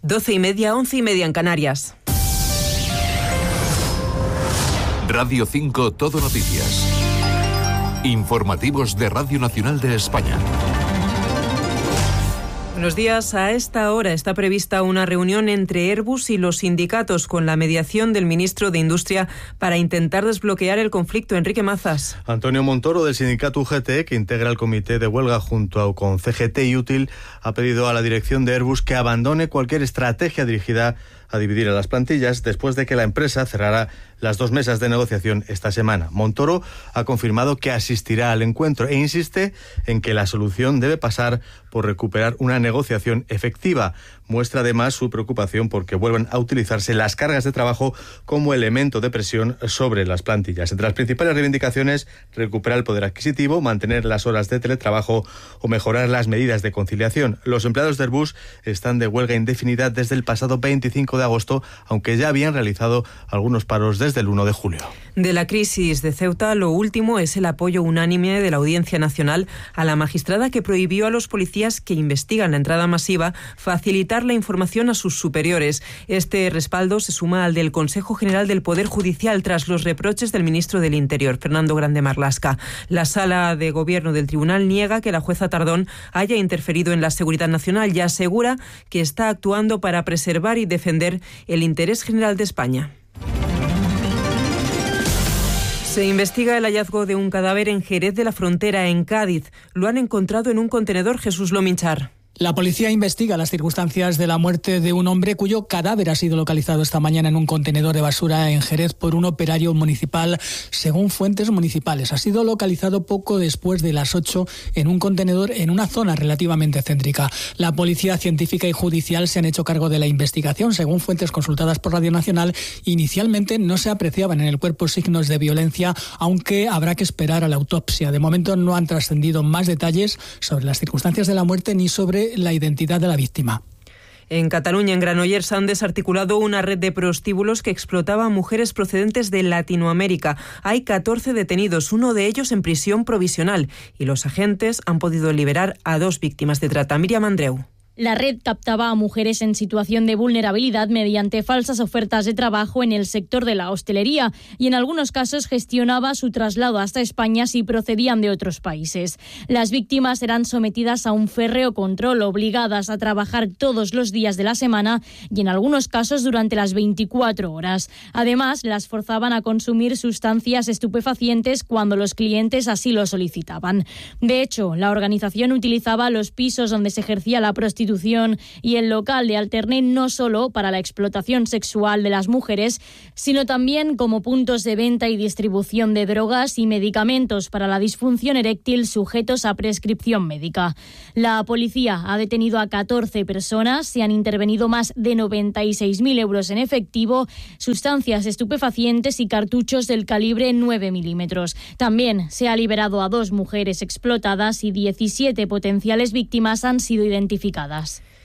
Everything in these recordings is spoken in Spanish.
12:30, 11:30 en Canarias. Radio 5 Todo Noticias. Informativos de Radio Nacional de España. Buenos días. A esta hora está prevista una reunión entre Airbus y los sindicatos con la mediación del ministro de Industria para intentar desbloquear el conflicto. Enrique Mazas. Antonio Montoro, del sindicato UGT, que integra el comité de huelga junto con CGT y Útil, ha pedido a la dirección de Airbus que abandone cualquier estrategia dirigida a dividir a las plantillas después de que la empresa cerrara las 2 mesas de negociación esta semana. Montoro ha confirmado que asistirá al encuentro e insiste en que la solución debe pasar por recuperar una negociación efectiva. Muestra además su preocupación porque vuelvan a utilizarse las cargas de trabajo como elemento de presión sobre las plantillas. Entre las principales reivindicaciones, recuperar el poder adquisitivo, mantener las horas de teletrabajo o mejorar las medidas de conciliación. Los empleados de Airbus están de huelga indefinida desde el pasado 25 de agosto, aunque ya habían realizado algunos paros desde el 1 de julio. De la crisis de Ceuta, lo último es el apoyo unánime de la Audiencia Nacional a la magistrada que prohibió a los policías que investigan la entrada masiva facilitar la información a sus superiores. Este respaldo se suma al del Consejo General del Poder Judicial tras los reproches del ministro del Interior, Fernando Grande Marlaska. La Sala de Gobierno del Tribunal niega que la jueza Tardón haya interferido en la seguridad nacional y asegura que está actuando para preservar y defender el interés general de España. Se investiga el hallazgo de un cadáver en Jerez de la Frontera, en Cádiz. Lo han encontrado en un contenedor. Jesús Lominchar. La policía investiga las circunstancias de la muerte de un hombre cuyo cadáver ha sido localizado esta mañana en un contenedor de basura en Jerez por un operario municipal. Según fuentes municipales, ha sido localizado poco después de las 8 en un contenedor en una zona relativamente céntrica. La policía científica y judicial se han hecho cargo de la investigación. Según fuentes consultadas por Radio Nacional, inicialmente no se apreciaban en el cuerpo signos de violencia, aunque habrá que esperar a la autopsia. De momento no han trascendido más detalles sobre las circunstancias de la muerte ni sobre la identidad de la víctima. En Cataluña, en Granollers, han desarticulado una red de prostíbulos que explotaba a mujeres procedentes de Latinoamérica. Hay 14 detenidos, uno de ellos en prisión provisional, y los agentes han podido liberar a 2 víctimas de trata. Miriam Andreu. La red captaba a mujeres en situación de vulnerabilidad mediante falsas ofertas de trabajo en el sector de la hostelería y en algunos casos gestionaba su traslado hasta España si procedían de otros países. Las víctimas eran sometidas a un férreo control, obligadas a trabajar todos los días de la semana y en algunos casos durante las 24 horas. Además, las forzaban a consumir sustancias estupefacientes cuando los clientes así lo solicitaban. De hecho, la organización utilizaba los pisos donde se ejercía la prostitución y el local de Alterne no solo para la explotación sexual de las mujeres, sino también como puntos de venta y distribución de drogas y medicamentos para la disfunción eréctil sujetos a prescripción médica. La policía ha detenido a 14 personas, se han intervenido más de 96.000 euros en efectivo, sustancias estupefacientes y cartuchos del calibre 9 milímetros. También se ha liberado a 2 mujeres explotadas y 17 potenciales víctimas han sido identificadas.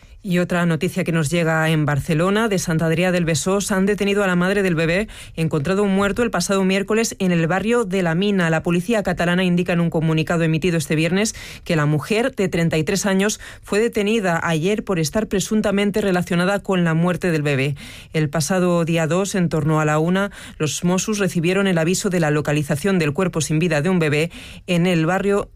Y otra noticia que nos llega en Barcelona, de Sant Adrià del Besòs, han detenido a la madre del bebé, encontrado muerto el pasado miércoles en el barrio de La Mina. La policía catalana indica en un comunicado emitido este viernes que la mujer de 33 años fue detenida ayer por estar presuntamente relacionada con la muerte del bebé. El pasado día 2, en torno a la 1, los Mossos recibieron el aviso de la localización del cuerpo sin vida de un bebé en el barrio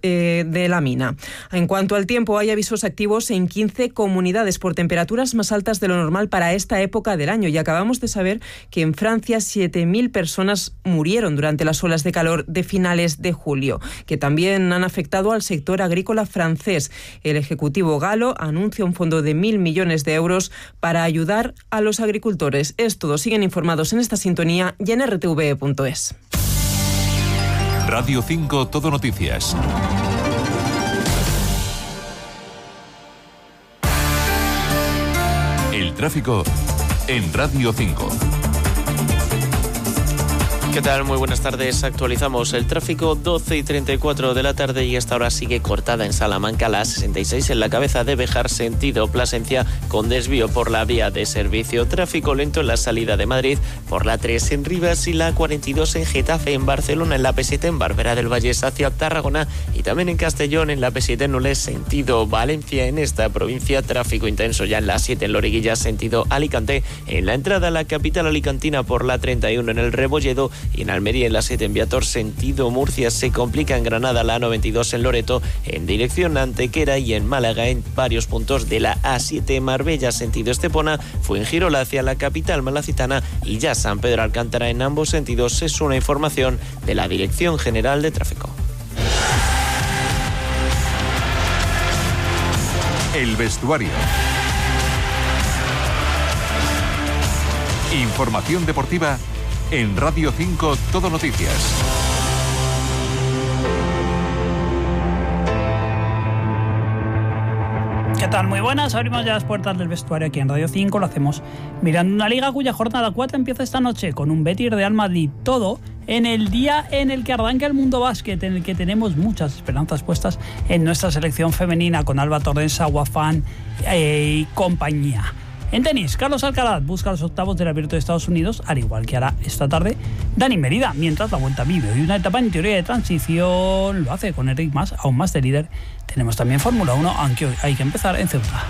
de La Mina. En cuanto al tiempo, hay avisos activos en 15 comunidades por temperaturas más altas de lo normal para esta época del año, y acabamos de saber que en Francia 7.000 personas murieron durante las olas de calor de finales de julio, que también han afectado al sector agrícola francés. El Ejecutivo galo anuncia un fondo de 1.000 millones de euros para ayudar a los agricultores. Es todo. Siguen informados en esta sintonía y en rtve.es. Radio 5 Todo Noticias. El tráfico en Radio 5. ¿Qué tal? Muy buenas tardes. Actualizamos el tráfico, 12:34 de la tarde, y esta hora sigue cortada en Salamanca la A66 en la cabeza de Béjar, sentido Plasencia, con desvío por la vía de servicio. Tráfico lento en la salida de Madrid por la 3 en Rivas y la 42 en Getafe, en Barcelona, en la P7 en Barberá del Vallès hacia Tarragona y también en Castellón en la P7 en Nules, sentido Valencia. En esta provincia, tráfico intenso ya en la 7 en Loriguilla, sentido Alicante, en la entrada a la capital alicantina por la 31 en el Rebolledo, y en Almería en la 7 en Viator, sentido Murcia. Se complica en Granada la 92 en Loreto en dirección a Antequera, y en Málaga en varios puntos de la A7 Marbella sentido Estepona, Fuengirola hacia la capital malacitana y ya San Pedro Alcántara en ambos sentidos. Es una información de la Dirección General de Tráfico. El vestuario. Información deportiva en Radio 5 Todo Noticias. ¿Qué tal? Muy buenas. Abrimos ya las puertas del vestuario aquí en Radio 5. Lo hacemos mirando una liga cuya jornada 4 empieza esta noche con un Betis Real Madrid. Todo en el día en el que arranca el mundo básquet, en el que tenemos muchas esperanzas puestas en nuestra selección femenina con Alba Torres, Aguafán y compañía. En tenis, Carlos Alcaraz busca los octavos del Abierto de Estados Unidos, al igual que hará esta tarde Dani Merida, mientras la Vuelta vive hoy una etapa en teoría de transición. Lo hace con Enric Mas, aún más de líder. Tenemos también Fórmula 1, aunque hoy hay que empezar en Ceuta.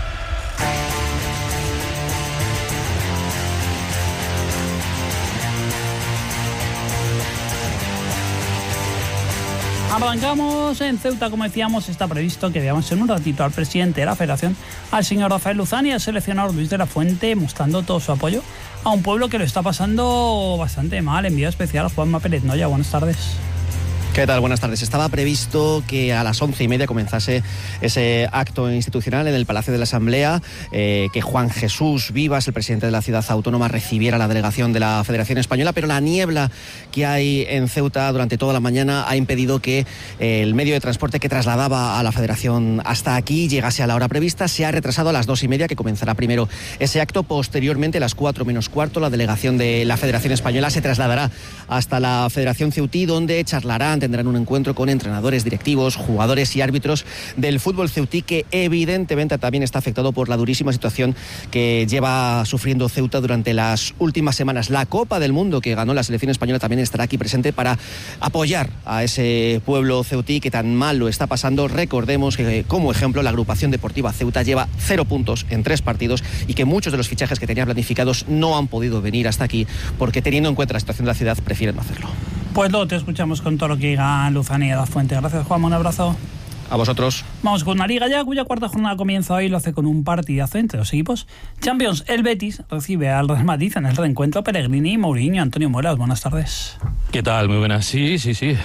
Arrancamos en Ceuta, como decíamos. Está previsto que veamos en un ratito al presidente de la Federación, al señor Rafael Luzán, y al seleccionador Luis de la Fuente, mostrando todo su apoyo a un pueblo que lo está pasando bastante mal. Envío especial a Juanma Pérez Noya. Buenas tardes. ¿Qué tal? Buenas tardes. Estaba previsto que a las 11:30 comenzase ese acto institucional en el Palacio de la Asamblea, que Juan Jesús Vivas, el presidente de la ciudad autónoma, recibiera la delegación de la Federación Española, pero la niebla que hay en Ceuta durante toda la mañana ha impedido que el medio de transporte que trasladaba a la Federación hasta aquí llegase a la hora prevista. Se ha retrasado a las 2:30, que comenzará primero ese acto. Posteriormente, a las 4 menos cuarto, la delegación de la Federación Española se trasladará hasta la Federación Ceutí, donde charlarán, tendrán un encuentro con entrenadores, directivos, jugadores y árbitros del fútbol ceutí, que evidentemente también está afectado por la durísima situación que lleva sufriendo Ceuta durante las últimas semanas. La Copa del Mundo que ganó la selección española también estará aquí presente para apoyar a ese pueblo ceutí que tan mal lo está pasando. Recordemos que, como ejemplo, la agrupación deportiva Ceuta lleva 0 puntos en 3 partidos y que muchos de los fichajes que tenía planificados no han podido venir hasta aquí porque, teniendo en cuenta la situación de la ciudad, prefieren no hacerlo. Pues luego te escuchamos con todo lo que diga Luzán y de la Fuente. Gracias, Juan. Un abrazo. A vosotros. Vamos con una liga ya cuya cuarta jornada comienza hoy. Lo hace con un partidazo entre los equipos. Champions, el Betis recibe al Real Madrid en el reencuentro Pellegrini y Mourinho. Antonio Muelas, buenas tardes. ¿Qué tal? Muy buenas. Sí.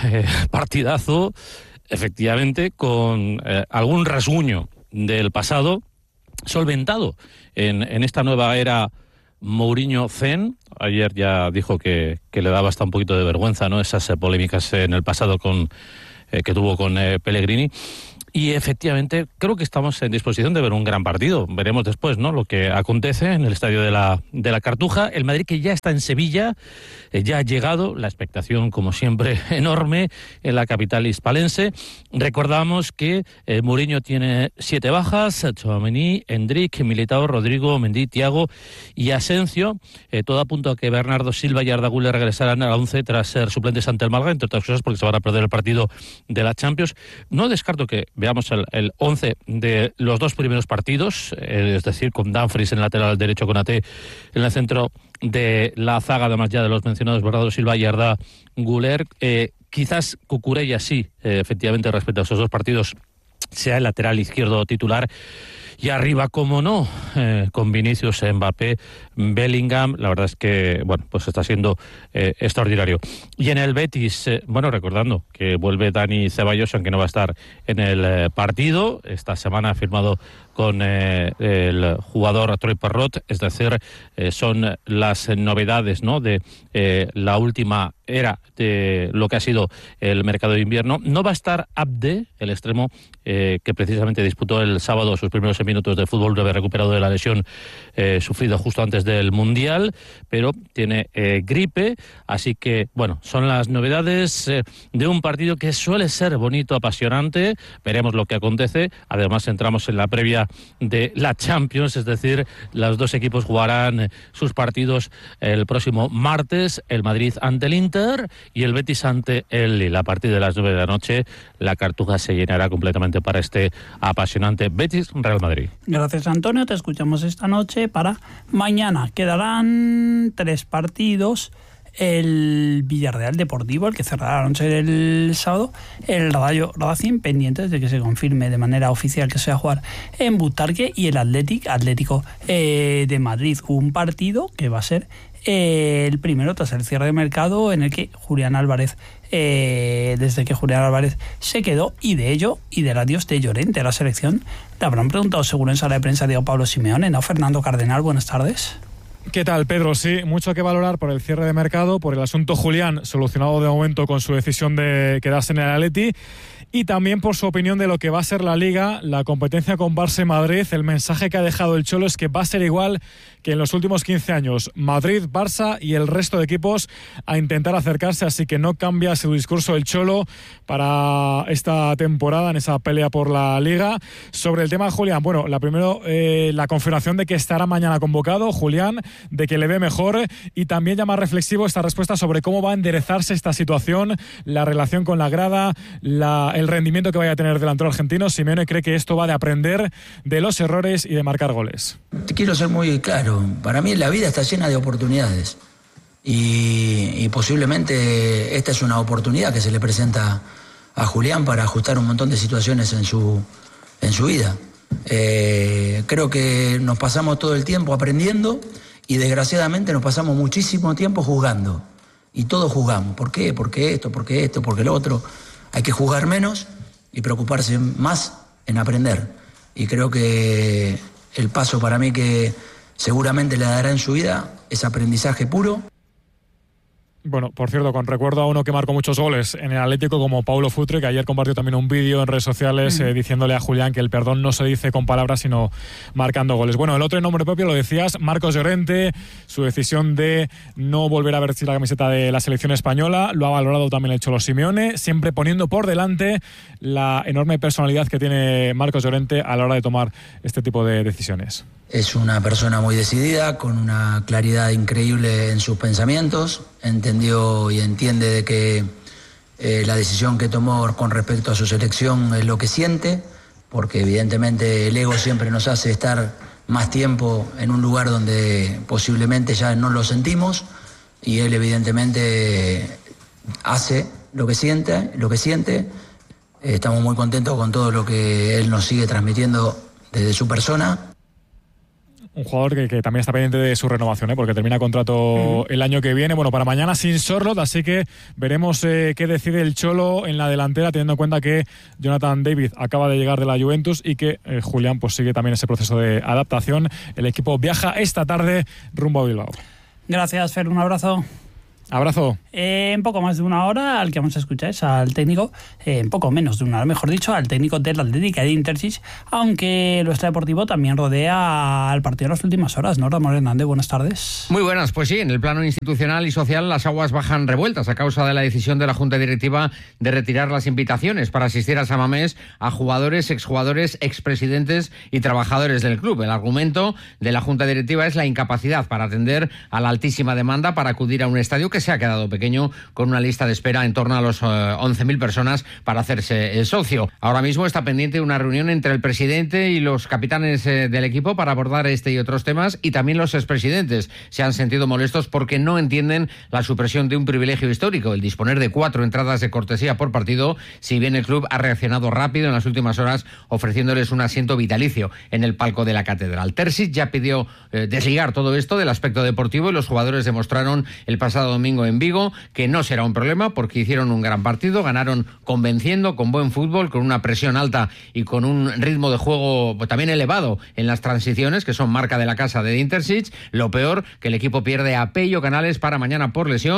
Partidazo, efectivamente, con algún rasguño del pasado solventado en esta nueva era Mourinho-Zen. Ayer ya dijo que le daba hasta un poquito de vergüenza, ¿no?, esas polémicas en el pasado que tuvo con Pellegrini. Y efectivamente creo que estamos en disposición de ver un gran partido. Veremos después, ¿no?, lo que acontece en el estadio de la Cartuja. El Madrid, que ya está en Sevilla, ya ha llegado. La expectación, como siempre, enorme en la capital hispalense. Recordamos que Mourinho tiene 7 bajas: Tchouaméni, Endrick, Militao, Rodrigo, Mendy, Thiago y Asensio. Todo apunta a que Bernardo Silva y Arda Güler regresarán a la 11 tras ser suplentes ante el Málaga, entre otras cosas porque se van a perder el partido de la Champions. No descarto que veamos el 11 de los 2 primeros partidos, es decir, con Dumfries en el lateral derecho, con Ate en el centro de la zaga, además ya de los mencionados Bernardo Silva y Arda Güler. Quizás Cucurella sí, efectivamente, respecto a esos 2 partidos, sea el lateral izquierdo titular. Y arriba, como no, con Vinicius, Mbappé, Bellingham, la verdad es que, bueno, pues está siendo extraordinario. Y en el Betis, recordando que vuelve Dani Ceballos, aunque no va a estar en el partido. Esta semana ha firmado con el jugador Troy Parrott, es decir, son las novedades, ¿no?, de la última era de lo que ha sido el mercado de invierno. No va a estar Abde, el extremo que precisamente disputó el sábado sus primeros minutos de fútbol, recuperado de la lesión sufrida justo antes del Mundial, pero tiene gripe, así que, bueno, son las novedades de un partido que suele ser bonito, apasionante. Veremos lo que acontece. Además, entramos en la previa de la Champions, es decir, los dos equipos jugarán sus partidos el próximo martes, el Madrid ante el Inter y el Betis ante el Lille. A partir de las 9 de la noche, la Cartuja se llenará completamente para este apasionante Betis-Real Madrid. Gracias, Antonio. Te escuchamos esta noche. Para mañana quedarán 3 partidos. El Villarreal Deportivo, el que cerrará la noche del sábado, el Rayo Racing, pendientes de que se confirme de manera oficial que se va a jugar en Butarque, y el Atlético de Madrid, un partido que va a ser el primero tras el cierre de mercado, en el que Julián Álvarez, desde que Julián Álvarez se quedó, y del adiós de Llorente a la selección, le habrán preguntado seguro en sala de prensa Diego Pablo Simeone, ¿no? Fernando Cardenal, buenas tardes. ¿Qué tal, Pedro? Sí, mucho que valorar por el cierre de mercado, por el asunto Julián, solucionado de momento con su decisión de quedarse en el Atleti, y también por su opinión de lo que va a ser la Liga, la competencia con Barça y Madrid. El mensaje que ha dejado el Cholo es que va a ser igual que en los últimos 15 años, Madrid, Barça y el resto de equipos a intentar acercarse, así que no cambia su discurso el Cholo para esta temporada en esa pelea por la Liga. Sobre el tema de Julián, bueno, la confirmación de que estará mañana convocado Julián, de que le ve mejor, y también ya más reflexivo esta respuesta sobre cómo va a enderezarse esta situación, la relación con la grada, el rendimiento que vaya a tener el delantero argentino. Simeone cree que esto va de aprender de los errores y de marcar goles. Te quiero ser muy claro, para mí la vida está llena de oportunidades y posiblemente esta es una oportunidad que se le presenta a Julián para ajustar un montón de situaciones en su vida. Creo que nos pasamos todo el tiempo aprendiendo y desgraciadamente nos pasamos muchísimo tiempo juzgando, y todos juzgamos. ¿Por qué? Porque esto, porque lo otro. Hay que juzgar menos y preocuparse más en aprender. Y creo que el paso para mí que seguramente le dará en su vida es aprendizaje puro. Bueno, por cierto, con recuerdo a uno que marcó muchos goles en el Atlético, como Paulo Futre, que ayer compartió también un vídeo en redes sociales diciéndole a Julián que el perdón no se dice con palabras, sino marcando goles. Bueno, el otro en nombre propio, lo decías, Marcos Llorente, su decisión de no volver a vestir la camiseta de la selección española, lo ha valorado también el Cholo Simeone, siempre poniendo por delante la enorme personalidad que tiene Marcos Llorente a la hora de tomar este tipo de decisiones. Es una persona muy decidida, con una claridad increíble en sus pensamientos. Entendió y entiende de que la decisión que tomó con respecto a su selección es lo que siente, porque evidentemente el ego siempre nos hace estar más tiempo en un lugar donde posiblemente ya no lo sentimos, y él evidentemente hace lo que siente. Estamos muy contentos con todo lo que él nos sigue transmitiendo desde su persona. Un jugador que también está pendiente de su renovación, porque termina contrato el año que viene. Bueno, para mañana sin Sorloth, así que veremos qué decide el Cholo en la delantera, teniendo en cuenta que Jonathan David acaba de llegar de la Juventus y que Julián pues sigue también ese proceso de adaptación. El equipo viaja esta tarde rumbo a Bilbao. Gracias, Fer, un abrazo. Abrazo. En poco más de una hora, al que vamos a escuchar es al técnico, en poco menos de una hora, mejor dicho, al técnico del Atlético de Intersis, aunque lo extradeportivo también rodea al partido en las últimas horas, ¿no? Ramón Hernández, buenas tardes. Muy buenas, pues sí, en el plano institucional y social las aguas bajan revueltas a causa de la decisión de la Junta Directiva de retirar las invitaciones para asistir a San Mamés a jugadores, exjugadores, expresidentes y trabajadores del club. El argumento de la Junta Directiva es la incapacidad para atender a la altísima demanda para acudir a un estadio que se ha quedado pequeño, con una lista de espera en torno a los 11.000 personas para hacerse el socio. Ahora mismo está pendiente una reunión entre el presidente y los capitanes del equipo para abordar este y otros temas, y también los expresidentes se han sentido molestos porque no entienden la supresión de un privilegio histórico, el disponer de 4 entradas de cortesía por partido, si bien el club ha reaccionado rápido en las últimas horas ofreciéndoles un asiento vitalicio en el palco de la catedral. Terzic ya pidió desligar todo esto del aspecto deportivo, y los jugadores demostraron el pasado domingo en Vigo que no será un problema, porque hicieron un gran partido, ganaron convenciendo, con buen fútbol, con una presión alta y con un ritmo de juego también elevado en las transiciones, que son marca de la casa de Intersic. Lo peor, que el equipo pierde a Pello Canales para mañana por lesión.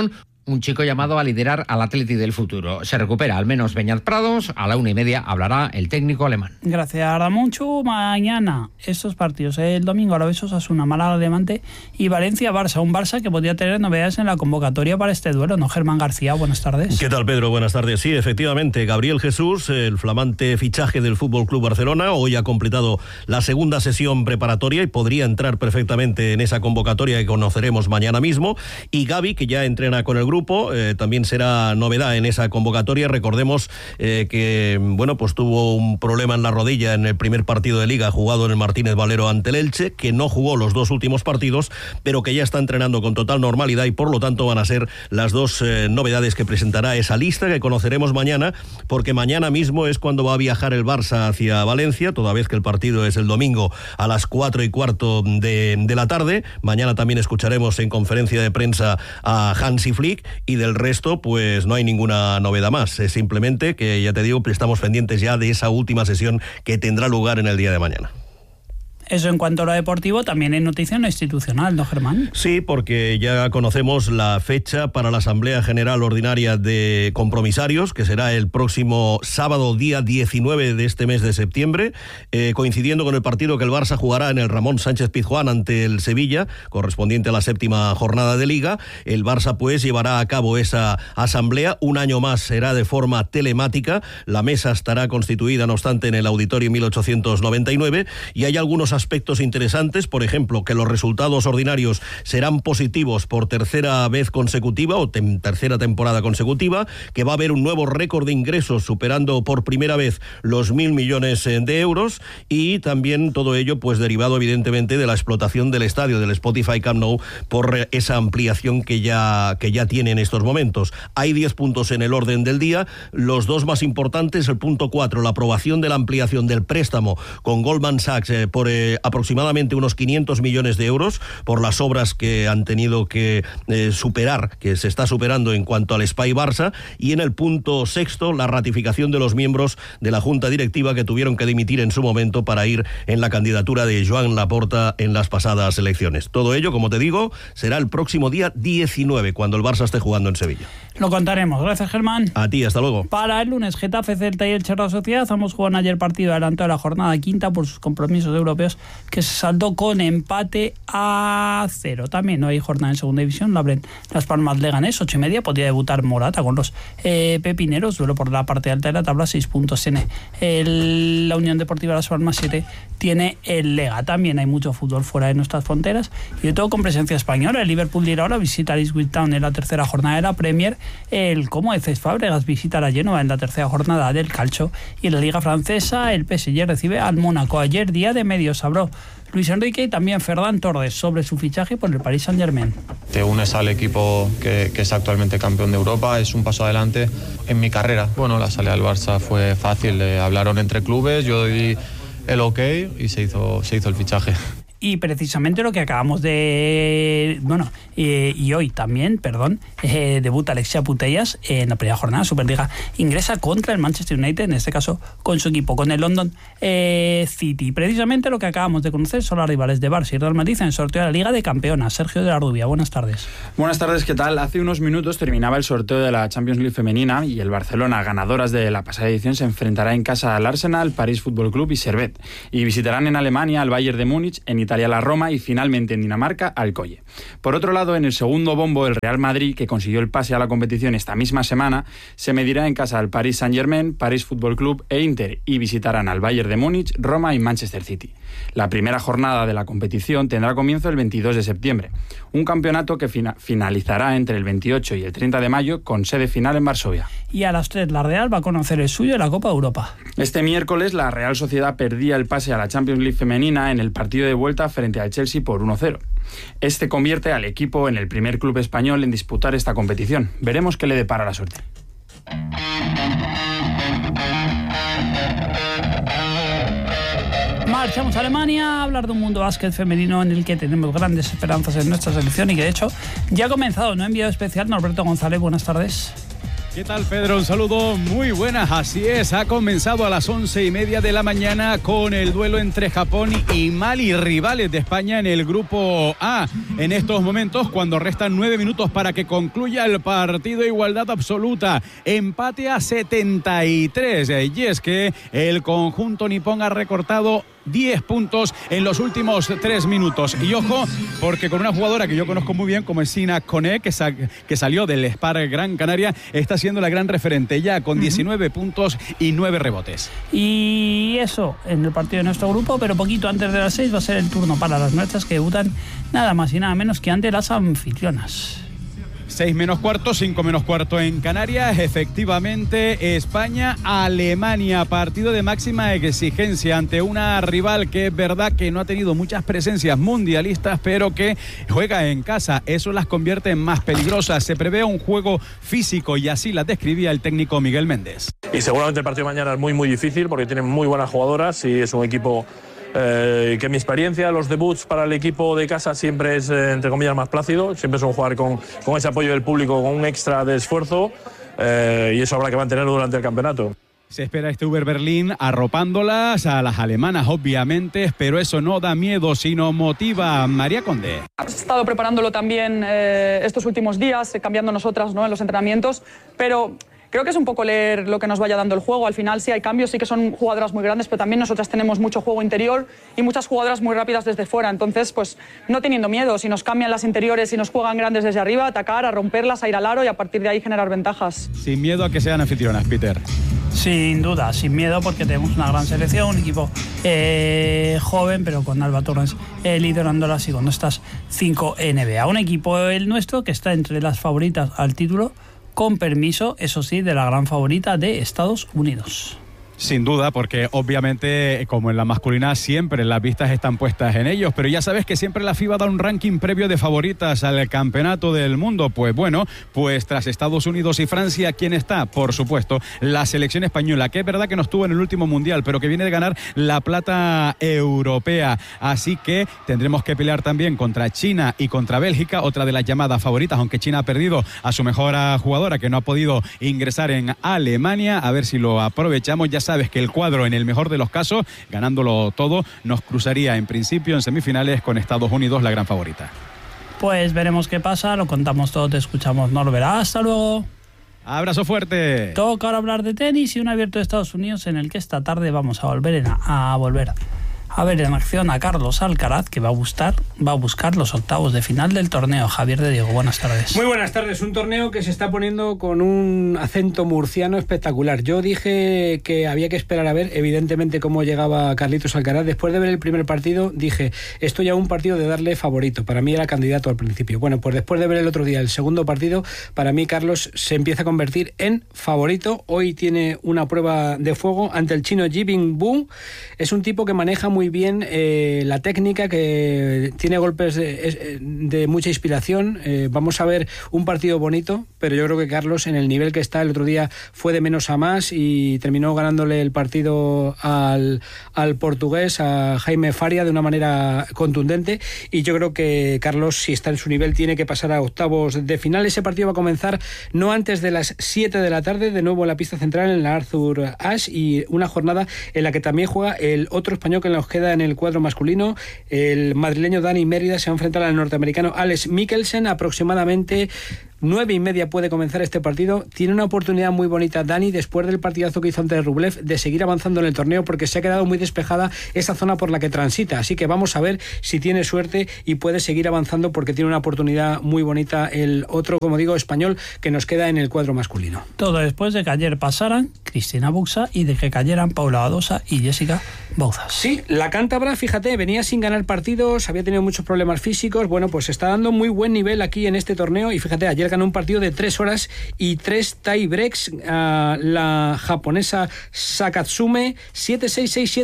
un chico llamado a liderar al Atleti del futuro. Se recupera al menos Beñat Prados. A la 1:30 hablará el técnico alemán. Gracias, Ramoncho. Mañana estos partidos. El domingo Alavés Osasuna, Málaga Levante y Valencia-Barça. Un Barça que podría tener novedades en la convocatoria para este duelo, ¿no? Germán García, buenas tardes. ¿Qué tal, Pedro? Buenas tardes. Sí, efectivamente, Gabriel Jesús, el flamante fichaje del Fútbol Club Barcelona, hoy ha completado la segunda sesión preparatoria y podría entrar perfectamente en esa convocatoria que conoceremos mañana mismo. Y Gavi, que ya entrena con el grupo, también será novedad en esa convocatoria. Recordemos que pues tuvo un problema en la rodilla en el primer partido de Liga jugado en el Martínez Valero ante el Elche, que no jugó los dos últimos partidos, pero que ya está entrenando con total normalidad y por lo tanto van a ser las dos novedades que presentará esa lista que conoceremos mañana, porque mañana mismo es cuando va a viajar el Barça hacia Valencia, toda vez que el partido es el domingo a las 4:15 de la tarde. Mañana también escucharemos en conferencia de prensa a Hansi Flick y del resto pues no hay ninguna novedad más. Es simplemente que, ya te digo, estamos pendientes ya de esa última sesión que tendrá lugar en el día de mañana. Eso en cuanto a lo deportivo, también hay noticia no institucional, ¿no, Germán? Sí, porque ya conocemos la fecha para la Asamblea General Ordinaria de Compromisarios, que será el próximo sábado, día 19 de este mes de septiembre, coincidiendo con el partido que el Barça jugará en el Ramón Sánchez Pizjuán ante el Sevilla, correspondiente a la 7ª jornada de Liga. El Barça pues llevará a cabo esa asamblea, un año más será de forma telemática, la mesa estará constituida no obstante en el Auditorio 1899 y hay algunos aspectos interesantes, por ejemplo, que los resultados ordinarios serán positivos por tercera vez consecutiva o tercera temporada consecutiva, que va a haber un nuevo récord de ingresos superando por primera vez los 1.000 millones de euros y también todo ello pues derivado evidentemente de la explotación del estadio, del Spotify Camp Nou, por esa ampliación que ya tiene en estos momentos. Hay 10 puntos en el orden del día, los dos más importantes, el punto 4, la aprobación de la ampliación del préstamo con Goldman Sachs por aproximadamente unos 500 millones de euros por las obras que han tenido que superar, que se está superando en cuanto al Espai Barça, y en el punto 6, la ratificación de los miembros de la Junta Directiva que tuvieron que dimitir en su momento para ir en la candidatura de Joan Laporta en las pasadas elecciones. Todo ello, como te digo, será el próximo día 19, cuando el Barça esté jugando en Sevilla. Lo contaremos. Gracias, Germán. A ti, hasta luego. Para el lunes, Getafe, Celta y el Real Sociedad. Ambos jugaron ayer partido adelantado de la jornada quinta por sus compromisos europeos, que se saldó con empate a 0. También no hay jornada en segunda división. La abren Las Palmas Leganés, 8:30. Podría debutar Morata con los pepineros. Duelo por la parte alta de la tabla, 6 puntos tiene la Unión Deportiva Las Palmas, 7 tiene el Lega. También hay mucho fútbol fuera de nuestras fronteras y de todo con presencia española. El Liverpool irá ahora a visitar Ipswich Town en la tercera jornada de la Premier. El Como de Cesc Fábregas visita a Génova en la tercera jornada del Calcio. Y en la Liga Francesa, el PSG recibe al Mónaco. Ayer, día de medios, habló Luis Enrique y también Ferran Torres sobre su fichaje por el Paris Saint-Germain. Te unes al equipo que es actualmente campeón de Europa, es un paso adelante en mi carrera. Bueno, la salida del Barça fue fácil, hablaron entre clubes, yo di el ok y se hizo el fichaje. Y precisamente lo que acabamos de... y hoy también, debuta Alexia Putellas en la primera jornada de Superliga ingresa contra el Manchester United, en este caso con su equipo, con el London City. Precisamente lo que acabamos de conocer son los rivales de Barça y Real Madrid en el sorteo de la Liga de Campeonas. Sergio de la Rubia, buenas tardes. Buenas tardes, ¿qué tal? Hace unos minutos terminaba el sorteo de la Champions League femenina y el Barcelona, ganadoras de la pasada edición, se enfrentará en casa al Arsenal, París Fútbol Club y Servette. Y visitarán en Alemania al Bayern de Múnich, en Italia la Roma y finalmente en Dinamarca al Colle. Por otro lado, en el segundo bombo, el Real Madrid, que consiguió el pase a la competición esta misma semana, se medirá en casa al Paris Saint-Germain, París Fútbol Club e Inter y visitarán al Bayern de Múnich, Roma y Manchester City. La primera jornada de la competición tendrá comienzo el 22 de septiembre, un campeonato que finalizará entre el 28 y el 30 de mayo con sede final en Varsovia. Y a las 3 la Real va a conocer el suyo en la Copa Europa. Este miércoles la Real Sociedad perdía el pase a la Champions League femenina en el partido de vuelta frente al Chelsea por 1-0. Este convierte al equipo en el primer club español en disputar esta competición. Veremos qué le depara la suerte. Marchamos a Alemania a hablar de un mundo básquet femenino en el que tenemos grandes esperanzas en nuestra selección y que de hecho ya ha comenzado. No, enviado especial Norberto González, buenas tardes. ¿Qué tal, Pedro? Un saludo, muy buenas. Así es, ha comenzado a las 11:30 de la mañana con el duelo entre Japón y Mali, rivales de España en el grupo A. En estos momentos, cuando restan 9 minutos para que concluya el partido, igualdad absoluta, empate a 73. Y es que el conjunto nipón ha recortado 10 puntos en los últimos 3 minutos. Y ojo, porque con una jugadora que yo conozco muy bien, como es Sina Koné, que salió del Spar Gran Canaria, está siendo la gran referente ya con 19 puntos y 9 rebotes. Y eso en el partido de nuestro grupo, pero poquito antes de las 6 va a ser el turno para las nuestras, que debutan nada más y nada menos que ante las anfitrionas. 6 menos cuarto, 5 menos cuarto en Canarias. Efectivamente, España-Alemania, partido de máxima exigencia ante una rival que es verdad que no ha tenido muchas presencias mundialistas, pero que juega en casa. Eso las convierte en más peligrosas. Se prevé un juego físico y así las describía el técnico Miguel Méndez. Y seguramente el partido de mañana es muy, muy difícil porque tienen muy buenas jugadoras y es un equipo que en mi experiencia los debuts para el equipo de casa siempre es, entre comillas, más plácido, siempre son jugar con ese apoyo del público, con un extra de esfuerzo y eso habrá que mantenerlo durante el campeonato. Se espera este Uber Berlín arropándolas a las alemanas, obviamente, pero eso no da miedo, sino motiva. María Conde. Hemos estado preparándolo también estos últimos días, cambiando nosotras, ¿no?, en los entrenamientos, pero creo que es un poco leer lo que nos vaya dando el juego. Al final sí hay cambios, sí que son jugadoras muy grandes, pero también nosotras tenemos mucho juego interior y muchas jugadoras muy rápidas desde fuera. Entonces, pues no teniendo miedo, si nos cambian las interiores y nos juegan grandes desde arriba, atacar, a romperlas, a ir al aro y a partir de ahí generar ventajas. Sin miedo a que sean anfitrionas, Peter. Sin duda, sin miedo, porque tenemos una gran selección, un equipo joven, pero con Alba Torres liderándolas y con estas 5 NBA. Un equipo, el nuestro, que está entre las favoritas al título, con permiso, eso sí, de la gran favorita de Estados Unidos. Sin duda, porque obviamente, como en la masculina, siempre las vistas están puestas en ellos, pero ya sabes que siempre la FIBA da un ranking previo de favoritas al campeonato del mundo. Pues bueno, pues tras Estados Unidos y Francia, ¿quién está? Por supuesto, la selección española, que es verdad que no estuvo en el último mundial, pero que viene de ganar la plata europea. Así que tendremos que pelear también contra China y contra Bélgica, otra de las llamadas favoritas, aunque China ha perdido a su mejor jugadora, que no ha podido ingresar en Alemania. A ver si lo aprovechamos. Ya sabes que el cuadro, en el mejor de los casos, ganándolo todo, nos cruzaría en principio en semifinales con Estados Unidos, la gran favorita. Pues veremos qué pasa, lo contamos todo, te escuchamos, Norbert. Hasta luego. Abrazo fuerte. Toca ahora hablar de tenis y un abierto de Estados Unidos en el que esta tarde vamos a volver a ver en acción a Carlos Alcaraz, que va a buscar los octavos de final del torneo. Javier de Diego, buenas tardes. Muy buenas tardes. Un torneo que se está poniendo con un acento murciano espectacular. Yo dije que había que esperar a ver, evidentemente, cómo llegaba Carlitos Alcaraz. Después de ver el primer partido, dije, esto ya es un partido de darle favorito. Para mí era candidato al principio. Bueno, pues después de ver el otro día el segundo partido, para mí Carlos se empieza a convertir en favorito. Hoy tiene una prueba de fuego ante el chino Yibing Bu. Es un tipo que maneja muy bien la técnica, que tiene golpes de mucha inspiración. Vamos a ver un partido bonito, pero yo creo que Carlos, en el nivel que está, el otro día fue de menos a más y terminó ganándole el partido al portugués, a Jaime Faria, de una manera contundente. Y yo creo que Carlos, si está en su nivel, tiene que pasar a octavos de final. Ese partido va a comenzar no antes de las 7 de la tarde, de nuevo en la pista central, en la Arthur Ashe, y una jornada en la que también juega el otro español que nos queda en el cuadro masculino. El madrileño Dani Mérida se va a enfrentar al norteamericano Alex Mikkelsen. Aproximadamente 9:30 puede comenzar este partido. Tiene una oportunidad muy bonita Dani, después del partidazo que hizo ante Rublev, de seguir avanzando en el torneo, porque se ha quedado muy despejada esa zona por la que transita. Así que vamos a ver si tiene suerte y puede seguir avanzando, porque tiene una oportunidad muy bonita el otro, como digo, español que nos queda en el cuadro masculino. Todo después de que ayer pasaran Cristina Buxa y de que cayeran Paula Badosa y Jessica Bouzas. Sí, la cántabra, fíjate, venía sin ganar partidos, había tenido muchos problemas físicos. Bueno, pues está dando muy buen nivel aquí en este torneo, y fíjate, ayer ganó un partido de 3 horas y 3 tie breaks a la japonesa Sakatsume, 7-6, 6-7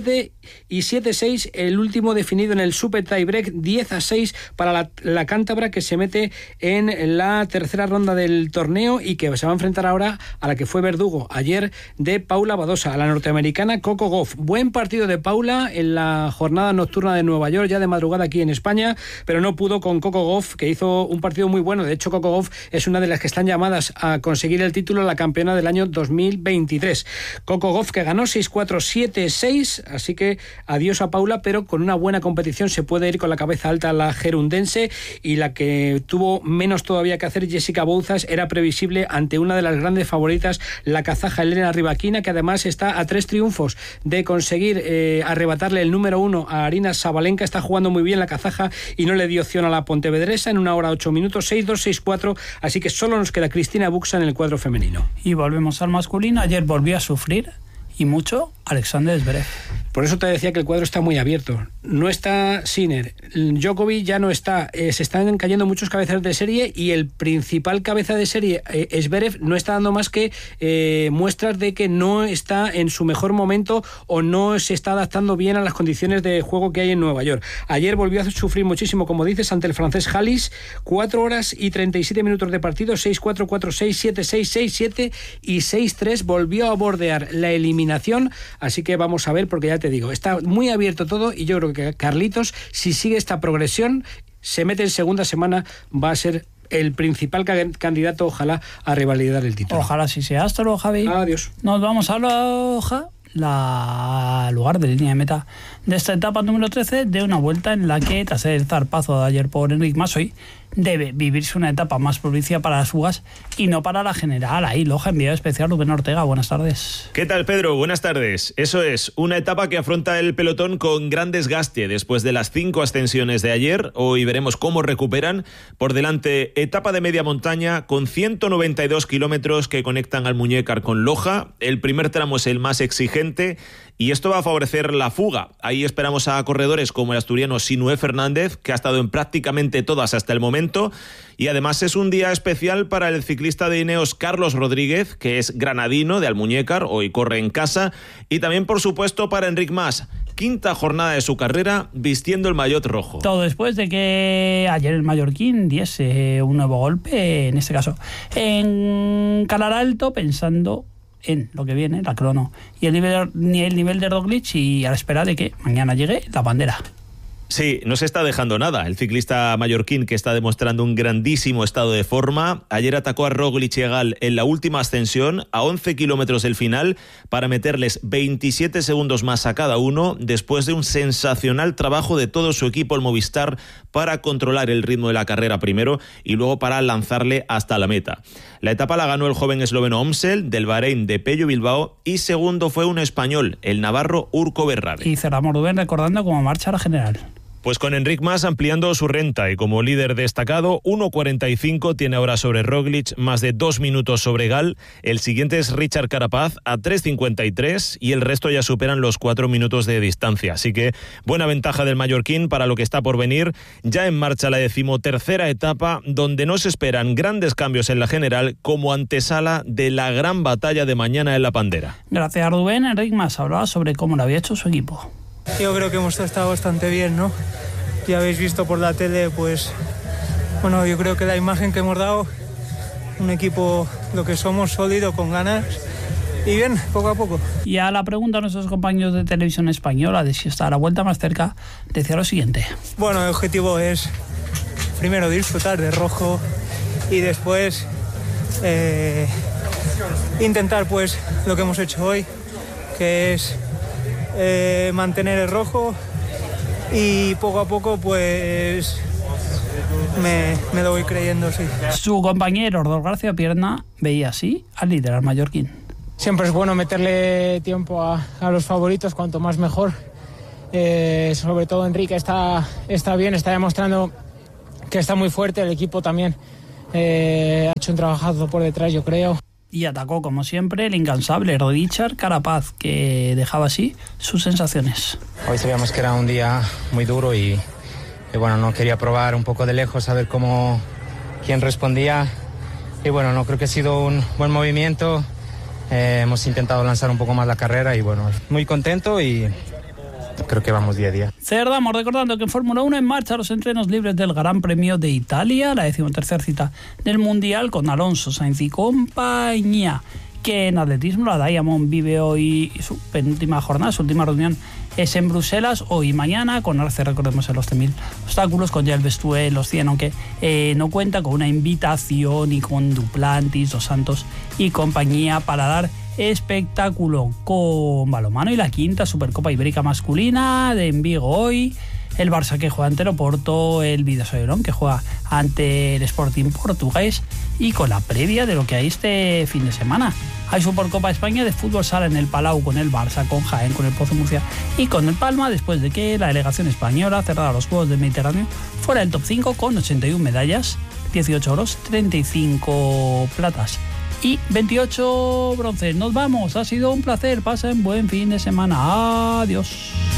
y 7-6 el último definido en el Super Tiebreak, 10-6 para la cántabra, que se mete en la tercera ronda del torneo y que se va a enfrentar ahora a la que fue verdugo ayer de Paula Badosa, a la norteamericana Coco Gauff. Buen partido de Paula en la jornada nocturna de Nueva York, ya de madrugada aquí en España, pero no pudo con Coco Gauff, que hizo un partido muy bueno. De hecho, Coco Gauff es una de las que están llamadas a conseguir el título, la campeona del año 2023. Coco Gauff, que ganó 6-4, 7-6, así que adiós a Paula, pero con una buena competición se puede ir con la cabeza alta la gerundense, y la que tuvo menos todavía que hacer, Jessica Bouzas, era previsible ante una de las grandes favoritas, la kazaja Elena Rybakina, que además está a 3 triunfos de conseguir arrebatarle el número 1 a Arina Sabalenka. Está jugando muy bien la kazaja y no le dio opción a la pontevedresa en 1 hora 8 minutos, 6-2, 6-4, así que solo nos queda Cristina Buxa en el cuadro femenino. Y volvemos al masculino. Ayer volvió a sufrir, y mucho, Alexander Zverev. Por eso te decía que el cuadro está muy abierto. No está Sinner, Djokovic ya no está, se están cayendo muchos cabezas de serie, y el principal cabeza de serie, Zverev, no está dando más que muestras de que no está en su mejor momento o no se está adaptando bien a las condiciones de juego que hay en Nueva York. Ayer volvió a sufrir muchísimo, como dices, ante el francés Hallis, 4 horas y 37 minutos de partido, 6-4, 4-6, 7-6, 6-7 y 6-3. Volvió a bordear la eliminación, así que vamos a ver, porque ya te digo, está muy abierto todo, y yo creo que Carlitos, si sigue esta progresión, se mete en segunda semana, va a ser el principal candidato, ojalá, a revalidar el título. Ojalá sí sea. Hasta luego, Javi. Adiós. Nos vamos a la lugar de línea de meta de esta etapa número 13 de una vuelta en la que, tras el zarpazo de ayer por Enric Mas, hoy debe vivirse una etapa más propicia para las fugas y no para la general. Ahí, Loja, enviado especial Rubén Ortega. Buenas tardes. ¿Qué tal, Pedro? Buenas tardes. Eso es, una etapa que afronta el pelotón con gran desgaste después de las 5 ascensiones de ayer. Hoy veremos cómo recuperan. Por delante, etapa de media montaña con 192 kilómetros que conectan Almuñécar con Loja. El primer tramo es el más exigente y esto va a favorecer la fuga. Ahí esperamos a corredores como el asturiano Sinué Fernández, que ha estado en prácticamente todas hasta el momento, y además es un día especial para el ciclista de Ineos Carlos Rodríguez, que es granadino de Almuñécar, hoy corre en casa, y también por supuesto para Enric Mas, quinta jornada de su carrera vistiendo el maillot rojo. Todo después de que ayer el mallorquín diese un nuevo golpe, en este caso en Calar Alto, pensando en lo que viene, la crono y el nivel de Roglic, y a la espera de que mañana llegue la bandera. Sí, no se está dejando nada. El ciclista mallorquín, que está demostrando un grandísimo estado de forma, ayer atacó a Roglic y Egal en la última ascensión, a 11 kilómetros del final, para meterles 27 segundos más a cada uno, después de un sensacional trabajo de todo su equipo, el Movistar, para controlar el ritmo de la carrera primero y luego para lanzarle hasta la meta. La etapa la ganó el joven esloveno Omsel, del Bahrein de Pello Bilbao, y segundo fue un español, el navarro Urko Berrade. Y cerramos, Rubén, recordando cómo marcha la general. Pues con Enric Mas ampliando su renta y como líder destacado, 1.45 tiene ahora sobre Roglic, más de 2 minutos sobre Gal. El siguiente es Richard Carapaz a 3.53 y el resto ya superan los 4 minutos de distancia. Así que buena ventaja del mallorquín para lo que está por venir. Ya en marcha la 13ª etapa, donde no se esperan grandes cambios en la general como antesala de la gran batalla de mañana en la Pandera. Gracias, Rubén. Enric Mas hablaba sobre cómo lo había hecho su equipo. Yo creo que hemos estado bastante bien, ¿no? Ya habéis visto por la tele, pues, bueno, yo creo que la imagen que hemos dado, un equipo, lo que somos, sólido, con ganas, y bien, poco a poco. Y a la pregunta a nuestros compañeros de televisión española de si está a la vuelta más cerca, decía lo siguiente. Bueno, el objetivo es, primero, disfrutar de rojo, y después intentar, pues, lo que hemos hecho hoy, que es mantener el rojo, y poco a poco pues me lo voy creyendo, sí. Su compañero Ordor García Pierna veía así al líder, al mallorquín. Siempre es bueno meterle tiempo a los favoritos, cuanto más mejor. Sobre todo Enrique está bien, está demostrando que está muy fuerte. El equipo también ha hecho un trabajazo por detrás, yo creo. Y atacó, como siempre, el incansable Richard Carapaz, que dejaba así sus sensaciones. Hoy sabíamos que era un día muy duro y bueno, no quería probar un poco de lejos a ver quién respondía. Y bueno, no creo que ha sido un buen movimiento. Hemos intentado lanzar un poco más la carrera y bueno, muy contento y creo que vamos día a día. Cerramos recordando que en Fórmula 1 en marcha los entrenos libres del Gran Premio de Italia, la 13ª cita del Mundial con Alonso, Sainz y compañía. Que en atletismo la Diamond vive hoy su penúltima jornada, su última reunión es en Bruselas, hoy y mañana, con Arce, recordemos, en los 100.000 obstáculos, con Gilles Bestué en los 100, aunque no cuenta con una invitación y con Duplantis, Dos Santos y compañía para dar espectáculo. Con balonmano y la 5ª Supercopa Ibérica masculina de en Vigo hoy. El Barça que juega ante el Oporto, el Vidasoa que juega ante el Sporting portugués y con la previa de lo que hay este fin de semana. Hay Supercopa España de fútbol sala en el Palau con el Barça, con Jaén, con el Pozo Murcia y con el Palma, después de que la delegación española cerrara los Juegos del Mediterráneo fuera del top 5 con 81 medallas, 18 oros, 35 platas y 28 bronces. Nos vamos, ha sido un placer, pasen buen fin de semana, adiós.